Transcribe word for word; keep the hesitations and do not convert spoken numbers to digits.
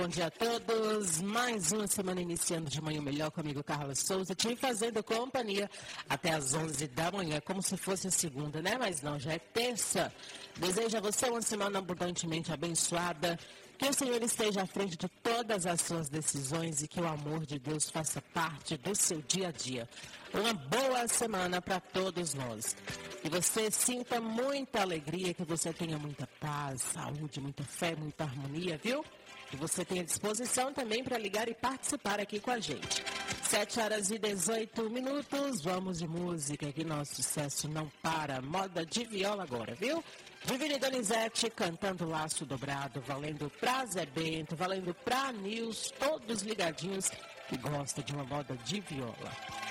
Bom dia a todos, mais uma semana iniciando de manhã melhor comigo, Carla Souza, te fazendo companhia até as onze da manhã, como se fosse a segunda, né? Mas não, já é terça. Desejo a você uma semana abundantemente abençoada, que o Senhor esteja à frente de todas as suas decisões e que o amor de Deus faça parte do seu dia a dia. Uma boa semana para todos nós. Que você sinta muita alegria, que você tenha muita paz, saúde, muita fé, muita harmonia, viu? Que você tenha disposição também para ligar e participar aqui com a gente. sete horas e dezoito minutos, vamos de música, que nosso sucesso não para. Moda de viola agora, viu? Divina Donizete cantando Laço Dobrado, valendo pra Zé Bento, valendo pra Nils, todos ligadinhos que gostam de uma moda de viola.